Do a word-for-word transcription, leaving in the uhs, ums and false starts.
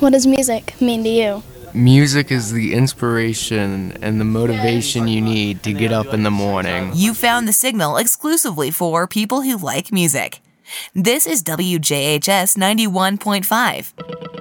What does music mean to you? Music is the inspiration and the motivation you need to get up in the morning. You found the signal exclusively for people who like music. This is W J H S ninety-one point five.